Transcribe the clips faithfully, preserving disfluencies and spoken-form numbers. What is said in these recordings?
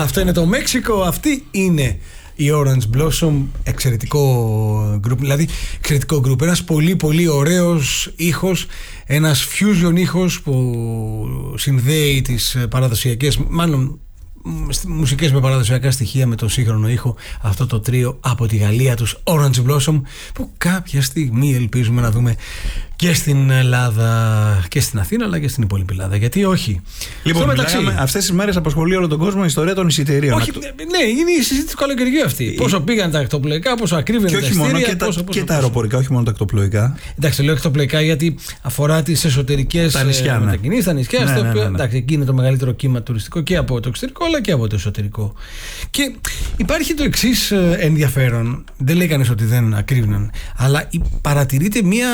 Αυτό είναι το Μέξικο. Αυτή είναι η Orange Blossom. Εξαιρετικό group. Δηλαδή, εξαιρετικό group. Ένας πολύ πολύ ωραίος ήχος. Ένας fusion ήχος που συνδέει τις παραδοσιακές, μάλλον μουσικές με παραδοσιακά στοιχεία με τον σύγχρονο ήχο. Αυτό το τρίο από τη Γαλλία, τους Orange Blossom, που κάποια στιγμή ελπίζουμε να δούμε και στην Ελλάδα και στην Αθήνα, αλλά και στην υπόλοιπη Ελλάδα. Γιατί όχι. Λοιπόν, μεταξύ, αυτές τις μέρες απασχολεί όλο τον κόσμο η ιστορία των εισιτηρίων. Όχι, ναι, είναι η συζήτηση του καλοκαιριού αυτή. Η... Πόσο πήγαν τα ακτοπλοϊκά, πόσο ακρίβαινε τα εισιτήρια. Και, τα, πόσο, και τα αεροπορικά, όχι μόνο τα ακτοπλοϊκά. Εντάξει, λέω ακτοπλοϊκά γιατί αφορά τις εσωτερικές μετακινήσεις, τα νησιά. Ναι, ναι, ναι, ναι, ναι. Εντάξει, εκεί είναι το μεγαλύτερο κύμα τουριστικό και από το εξωτερικό, αλλά και από το εσωτερικό. Και υπάρχει το εξής ενδιαφέρον. Δεν λέει κανείς ότι δεν ακρίβαιναν, αλλά παρατηρείται μία.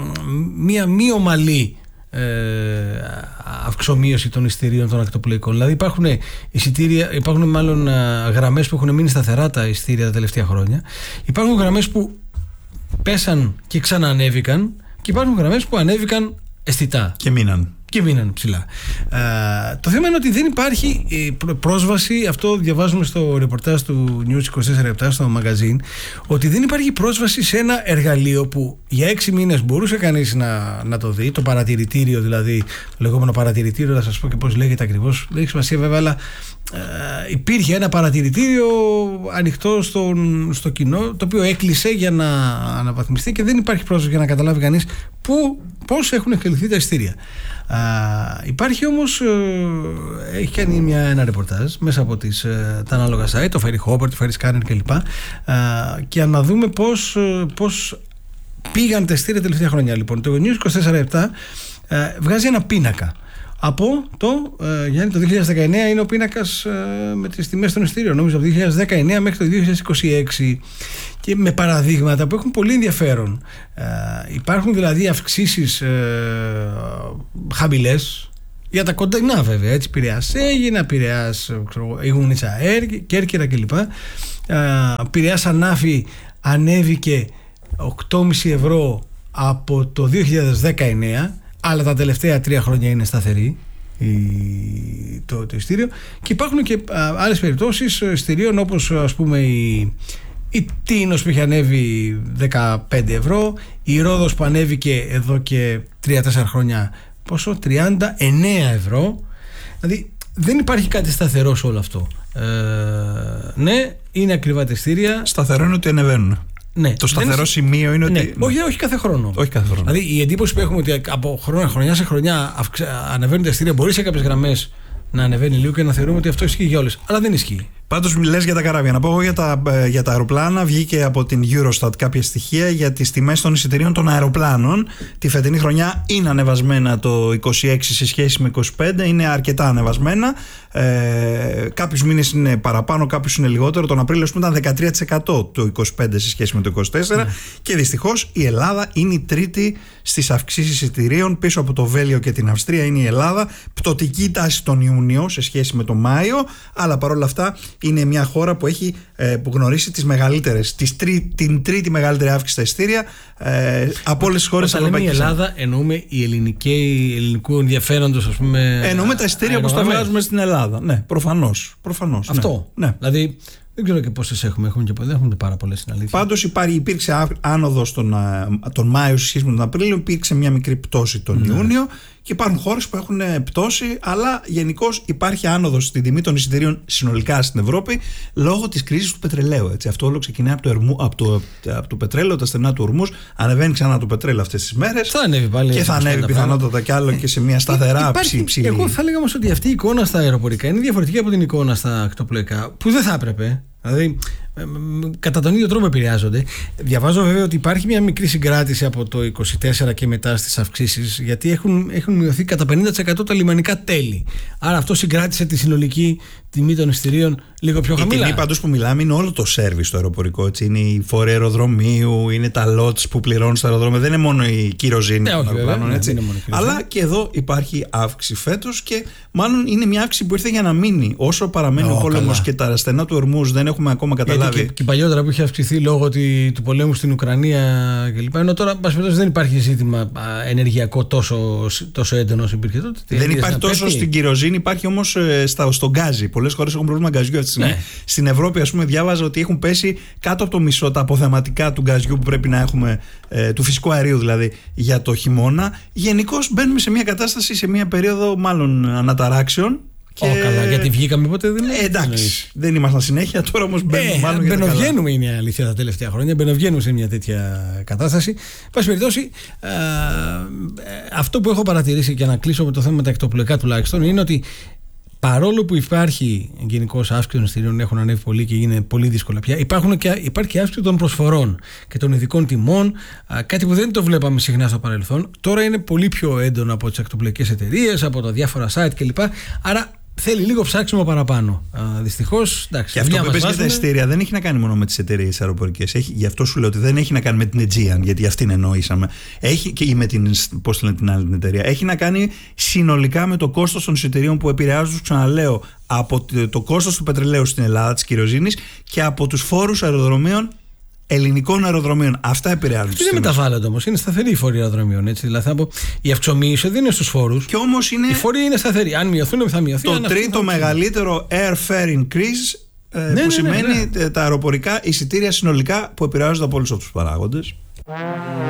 μία μη ομαλή ε, αυξομοίωση των εισιτηρίων των ακτοπλοϊκών. Δηλαδή υπάρχουν εισιτήρια, υπάρχουν μάλλον γραμμές που έχουν μείνει σταθερά τα εισιτήρια τα τελευταία χρόνια. Υπάρχουν γραμμές που πέσαν και ξαναανέβηκαν και υπάρχουν γραμμές που ανέβηκαν αισθητά. Και μείναν. Και μείναν ψηλά. Ε, το θέμα είναι ότι δεν υπάρχει πρόσβαση, αυτό διαβάζουμε στο ρεπορτάζ του News είκοσι τέσσερα επτά στο μαγκαζίν, ότι δεν υπάρχει πρόσβαση σε ένα εργαλείο που για έξι μήνες μπορούσε κανείς να, να το δει, το παρατηρητήριο δηλαδή, το λεγόμενο παρατηρητήριο, θα σας πω και πώς λέγεται ακριβώς, δεν έχει σημασία βέβαια, αλλά ε, υπήρχε ένα παρατηρητήριο ανοιχτό στον, στο κοινό, το οποίο έκλεισε για να αναβαθμιστεί και δεν υπάρχει πρόσβαση για να καταλάβει κανείς πού, πώς έχουν εξελιχθεί τα εισιτήρια. Uh, υπάρχει όμως, uh, έχει κάνει μια, ένα ρεπορτάζ μέσα από τις, uh, τα ανάλογα site, το Ferry Hopper, το Ferry Scanner κλπ. Uh, και να δούμε πώς, uh, πώς πήγαν τα εισιτήρια τελευταία χρόνια. Λοιπόν, το News είκοσι τέσσερα επτά uh, βγάζει ένα πίνακα. Από το, uh, Γιάννη, το δύο χιλιάδες δεκαεννέα είναι ο πίνακας uh, με τις τιμές των εισιτήριων, νομίζω από το δύο χιλιάδες δεκαεννέα μέχρι το δύο χιλιάδες είκοσι έξι, και με παραδείγματα που έχουν πολύ ενδιαφέρον. Uh, υπάρχουν δηλαδή αυξήσεις uh, χαμηλές για τα κοντινά βέβαια, έτσι, Πειραιάς Αίγινα, Πειραιάς Ιγουνίτσα Κέρκυρα κλπ. Uh, Πειραιάς Ανάφη ανέβηκε οκτώ κόμμα πέντε ευρώ από το δύο χιλιάδες δεκαεννέα, αλλά τα τελευταία τρία χρόνια είναι σταθερή το, το εισιτήριο. Και υπάρχουν και α, άλλες περιπτώσεις εισιτηρίων, όπως ας πούμε η, η Τίνος που είχε ανέβει δεκαπέντε ευρώ, η Ρόδος που ανέβηκε εδώ και τρία τέσσερα χρόνια πόσο, τριάντα εννέα ευρώ. Δηλαδή δεν υπάρχει κάτι σταθερό σε όλο αυτό. Ε, ναι, είναι ακριβά τα εισιτήρια. Σταθερό είναι ότι ανεβαίνουν. Ναι, το σταθερό είναι... σημείο είναι ναι, ότι. Όχι, όχι κάθε χρόνο. Όχι κάθε χρόνο. Δηλαδή η εντύπωση που έχουμε ότι από χρονιά, χρονιά σε χρονιά αυξα... ανεβαίνουν τα εισιτήρια, μπορεί σε κάποιες γραμμές να ανεβαίνει λίγο και να θεωρούμε ότι αυτό ισχύει για όλες. Αλλά δεν ισχύει. Πάντως λες για τα καράβια. Να πω εγώ για τα, για τα αεροπλάνα. Βγήκε από την Eurostat κάποια στοιχεία για τις τιμές των εισιτηρίων των αεροπλάνων. Τη φετινή χρονιά είναι ανεβασμένα το είκοσι έξι σε σχέση με είκοσι πέντε. Είναι αρκετά ανεβασμένα. Ε, κάποιους μήνες είναι παραπάνω, κάποιους είναι λιγότερο. Τον Απρίλιο ήταν δεκατρία τοις εκατό το είκοσι πέντε σε σχέση με το είκοσι τέσσερα. Ναι. Και δυστυχώς η Ελλάδα είναι η τρίτη στις αυξήσεις εισιτηρίων. Πίσω από το Βέλγιο και την Αυστρία είναι η Ελλάδα. Πτωτική τάση τον Ιούνιο σε σχέση με τον Μάιο. Αλλά παρόλα αυτά είναι μια χώρα που έχει ε, που γνωρίσει τις μεγαλύτερες, τις τρί, την τρίτη μεγαλύτερη αύξηση στα εισιτήρια ε, από όλες τις χώρες της Ευρωπαϊκής Ένωσης. Όταν λέμε η Ελλάδα, εννοούμε η ελληνική, ελληνικού ενδιαφέροντος, ας πούμε. Εννοούμε τα εισιτήρια όπως τα βγάζουμε στην Ελλάδα. Ναι, προφανώς. προφανώς Αυτό. Ναι. Δηλαδή, δεν ξέρω και πόσες έχουμε. Έχουμε και δεν έχουμε πάρα πολλές στην αλήθεια. Πάντως υπάρχει, υπήρξε άνοδος τον, τον Μάιο σε σχέση με τον Απρίλιο, υπήρξε μια μικρή πτώση τον ναι. Ιούνιο. Και υπάρχουν χώρες που έχουν πτώση, αλλά γενικώς υπάρχει άνοδος στην τιμή των εισιτηρίων συνολικά στην Ευρώπη λόγω της κρίσης του πετρελαίου. Έτσι. Αυτό όλο ξεκινάει από το, ερμού, από, το, από το πετρέλαιο, τα στενά του Ορμούς. Ανεβαίνει ξανά το πετρέλαιο αυτές τις μέρες. Θα ανέβει πάλι. Και θα ανέβει πιθανότατα κι άλλο και σε μια σταθερά ψηλή. Εγώ θα έλεγα όμως ότι αυτή η εικόνα στα αεροπορικά είναι διαφορετική από την εικόνα στα ακτοπλοϊκά, που δεν θα έπρεπε. Δηλαδή, κατά τον ίδιο τρόπο επηρεάζονται. Διαβάζω βέβαια ότι υπάρχει μια μικρή συγκράτηση από το είκοσι τέσσερα και μετά στις αυξήσεις, γιατί έχουν, έχουν μειωθεί κατά πενήντα τοις εκατό τα λιμανικά τέλη. Άρα αυτό συγκράτησε τη συνολική τιμή των εισιτηρίων λίγο πιο χαμηλά. Η τιμή πάντως που μιλάμε είναι όλο το σέρβις στο αεροπορικό. Έτσι. Είναι οι φόροι αεροδρομίου, είναι τα lots που πληρώνουν στα αεροδρόμια. Δεν είναι μόνο η κυροζήνη των αεροπλάνων. Αλλά και εδώ υπάρχει αύξηση φέτος και μάλλον είναι μια αύξηση που ήρθε για να μείνει. Όσο παραμένει oh, ο πόλεμος και τα στενά του Ορμούς δεν έχουμε ακόμα καταλάβει. δηλαδή. Και, και παλιότερα που είχε αυξηθεί λόγω τη, του πολέμου στην Ουκρανία κλπ. Ενώ τώρα, εν πάση περιπτώσει, δεν υπάρχει ζήτημα ενεργειακό τόσο, τόσο έντονο όσο υπήρχε τότε. Δεν υπάρχει τόσο πέφτει. Στην κυροζήνη, υπάρχει όμως ε, στον γκάζι. Πολλές χώρες έχουν πρόβλημα γκαζιού αυτή τη στιγμή. Ναι. Στην Ευρώπη, ας πούμε, διάβαζα ότι έχουν πέσει κάτω από το μισό τα αποθεματικά του γκαζιού που πρέπει να έχουμε, ε, του φυσικού αερίου δηλαδή, για το χειμώνα. Γενικώς μπαίνουμε σε μια κατάσταση, σε μια περίοδο μάλλον αναταράξεων. Και... Oh, καλά, γιατί βγήκαμε ποτέ δεν είναι. Ε, εντάξει, δεν ήμασταν συνέχεια, τώρα όμως μπαίνουμε ε, μάλλον. Μπαινοβγαίνουμε, είναι η αλήθεια τα τελευταία χρόνια. Μπαινοβγαίνουμε σε μια τέτοια κατάσταση. Πάση περιπτώσει, ε, αυτό που έχω παρατηρήσει και να κλείσω με το θέμα με τα εκτοπλοϊκά τουλάχιστον είναι ότι παρόλο που υπάρχει γενικώς αύξηση των εισιτηρίων, έχουν ανέβει πολύ και είναι πολύ δύσκολα πια, υπάρχουν και, υπάρχει και αύξηση των προσφορών και των ειδικών τιμών, α, κάτι που δεν το βλέπαμε συχνά στο παρελθόν. Τώρα είναι πολύ πιο έντονο από τις εκτοπλοϊκές εταιρείες, από τα διάφορα site κλπ. Άρα θέλει λίγο ψάξιμο παραπάνω. Δυστυχώς. Και αυτό που είπες για τα εισιτήρια δεν έχει να κάνει μόνο με τις εταιρείες αεροπορικές. Έχει, γι' αυτό σου λέω ότι δεν έχει να κάνει με την Aegean, γιατί αυτήν εννοήσαμε. Έχει και με την, πώς λένε, την άλλη την εταιρεία. Έχει να κάνει συνολικά με το κόστος των εισιτηρίων που επηρεάζουν, ξαναλέω, από το κόστος του πετρελαίου στην Ελλάδα, της κυροζήνης, και από τους φόρους αεροδρομίων. Ελληνικών αεροδρομίων. Αυτά επηρεάζουν. Δεν μεταβάλλονται όμως. Είναι σταθερή η φόρη αεροδρομίων. Έτσι. Δηλαδή, πω, η αυξομοίηση δεν είναι στους φόρους. Και όμως είναι. Η φόρη είναι σταθερή. Αν μειωθούν, θα μειωθεί. Το τρίτο μεγαλύτερο airfare increase, ε, ναι, που ναι, σημαίνει ναι, ναι. τα αεροπορικά εισιτήρια συνολικά που επηρεάζονται από όλους αυτούς τους παράγοντες.